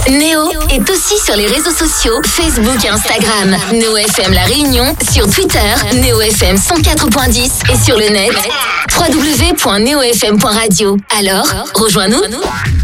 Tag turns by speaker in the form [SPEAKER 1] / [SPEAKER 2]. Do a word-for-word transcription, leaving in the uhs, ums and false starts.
[SPEAKER 1] Néo est aussi sur les réseaux sociaux, Facebook et Instagram. Néo F M La Réunion sur Twitter, Néo F M cent quatre point dix et sur le net w w w point néo f m point radio. Alors, rejoins-nous.